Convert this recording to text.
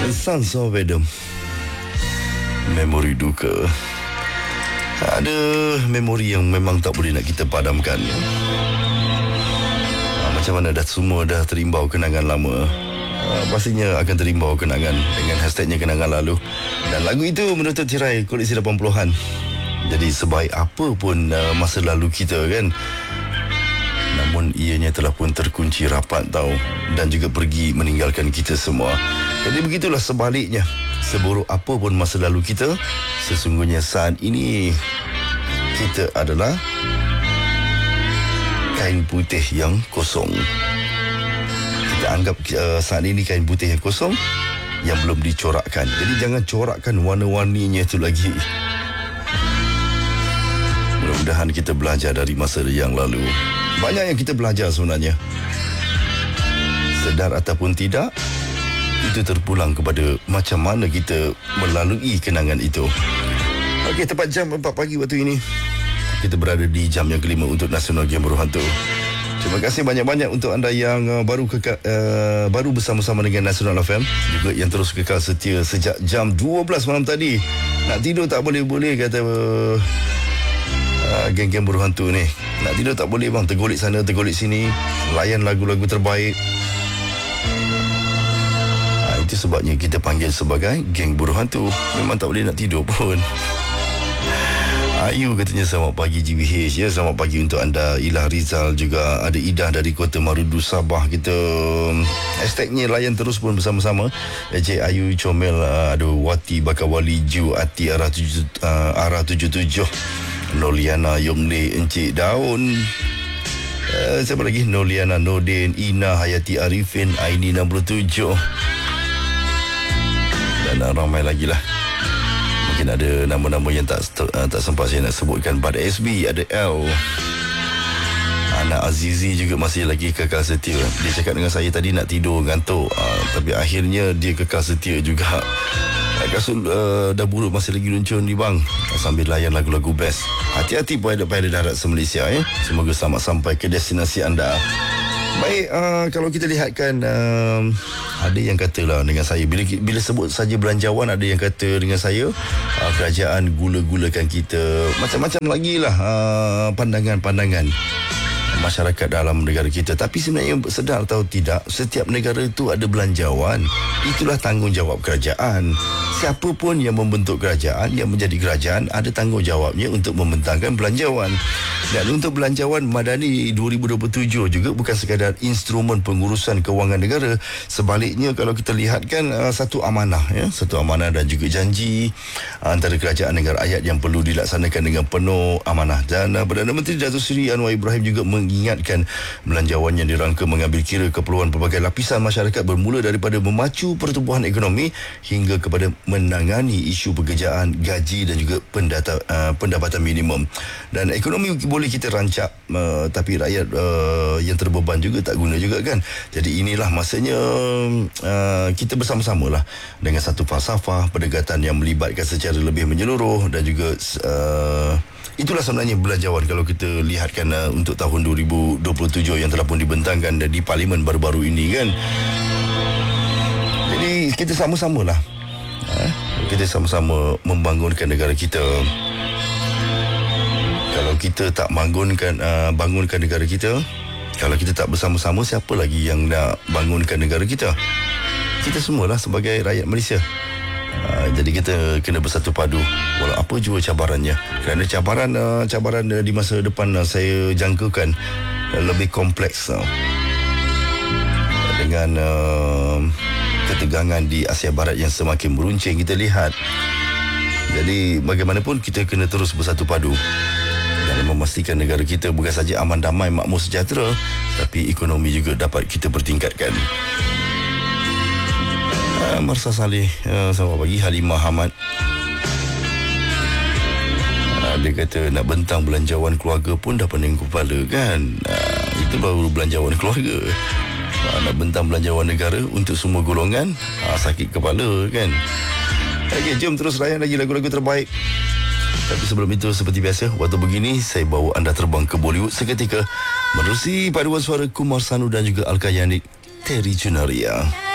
Sons of Adam. Memori duka. Ada memori yang memang tak boleh nak kita padamkan. Macam mana semua dah terimbau kenangan lama. Pastinya akan terimbau kenangan dengan hashtagnya kenangan lalu. Dan lagu itu menutup tirai koleksi 80-an. Jadi sebaik apa pun masa lalu kita kan, namun ianya telah pun terkunci rapat tau, dan juga pergi meninggalkan kita semua. Jadi begitulah sebaliknya. Seburuk apa pun masa lalu kita, sesungguhnya saat ini kita adalah kain putih yang kosong. Kita anggap saat ini kain putih yang kosong yang belum dicorakkan. Jadi jangan corakkan warna-warninya itu lagi. Mudah-mudahan kita belajar dari masa yang lalu. Banyak yang kita belajar sebenarnya. Sedar ataupun tidak, itu terpulang kepada macam mana kita melalui kenangan itu. Okey, tepat jam 4 pagi waktu ini, kita berada di jam yang kelima untuk Nasional Game Berhantu. Terima kasih banyak-banyak untuk anda yang baru bersama-sama dengan Nasional FM, juga yang terus kekal setia sejak jam 12 malam tadi. Nak tidur tak boleh-boleh kata geng-geng berhantu ni. Nak tidur tak boleh bang, tergolik sana tergolik sini, layan lagu-lagu terbaik. Itu sebabnya kita panggil sebagai geng berhantu. Memang tak boleh nak tidur pun. Ayu katanya selamat pagi GBH ya. Selamat pagi untuk anda. Ilah Rizal juga ada. Idah dari Kota Marudu Sabah. Kita hashtagnya layan terus pun bersama-sama. Encik Ayu Comel, ada Wati Bakawali Ju Ati arah 77, Noliana Yomle, Encik Daun, siapa lagi, Noliana Nordin, Ina Hayati Arifin, Aini 67, dan ramai lagi lah. Mungkin ada nama-nama yang tak sempat saya nak sebutkan. Pada SB ada L, Anak Azizi juga masih lagi kekal setia. Dia cakap dengan saya tadi nak tidur, ngantuk, tapi akhirnya dia kekal setia juga. Kasut dah buruk masih lagi luncur ni bang, sambil layan lagu-lagu best. Hati-hati pilot-pilot darat se-Malaysia ya. Semoga selamat sampai ke destinasi anda. Baik, kalau kita lihatkan, ada yang katalah dengan saya, bila sebut saja belanjawan, ada yang kata dengan saya, kerajaan gula-gulakan kita. Macam-macam lagi lah pandangan-pandangan masyarakat dalam negara kita. Tapi sebenarnya sedar atau tidak, setiap negara itu ada belanjawan. Itulah tanggungjawab kerajaan. Siapa pun yang membentuk kerajaan, yang menjadi kerajaan, ada tanggungjawabnya untuk membentangkan belanjawan. Dan untuk belanjawan Madani 2027 juga bukan sekadar instrumen pengurusan kewangan negara. Sebaliknya kalau kita lihatkan, satu amanah ya, satu amanah dan juga janji antara kerajaan dengan rakyat yang perlu dilaksanakan dengan penuh amanah. Dan Perdana Menteri Datuk Seri Anwar Ibrahim juga mengingatkan belanjawan yang dirangka mengambil kira keperluan pelbagai lapisan masyarakat, bermula daripada memacu pertumbuhan ekonomi hingga kepada menangani isu pekerjaan, gaji dan juga pendapatan minimum. Dan ekonomi boleh kita rancak, tapi rakyat yang terbeban juga tak guna juga kan. Jadi inilah masanya kita bersama-sama lah dengan satu falsafah pendekatan yang melibatkan secara lebih menyeluruh. Dan juga itulah sebenarnya belanjawan kalau kita lihatkan untuk tahun 2027 yang telah pun dibentangkan di Parlimen baru-baru ini kan. Jadi kita sama-sama lah, kita sama-sama membangunkan negara kita. Kalau kita tak bangunkan negara kita, kalau kita tak bersama-sama, siapa lagi yang nak bangunkan negara kita? Kita semualah sebagai rakyat Malaysia. Jadi kita kena bersatu padu walau apa jua cabarannya. Kerana cabaran di masa depan saya jangkakan lebih kompleks dengan ketegangan di Asia Barat yang semakin meruncing kita lihat. Jadi bagaimanapun kita kena terus bersatu padu dalam memastikan negara kita bukan saja aman damai makmur sejahtera, tapi ekonomi juga dapat kita bertingkatkan. Marsa Saleh, selamat pagi. Halimah Hamad, dia kata nak bentang belanjawan keluarga pun dah pening kepala kan. Itu baru belanjawan keluarga. Nak bentang belanjawan negara untuk semua golongan, sakit kepala kan. Okey, jom terus layan lagi lagu-lagu terbaik. Tapi sebelum itu, seperti biasa, waktu begini saya bawa anda terbang ke Bollywood seketika menerusi paduan suara Kumar Sanu dan juga Alka Yanik, Terry Junaria.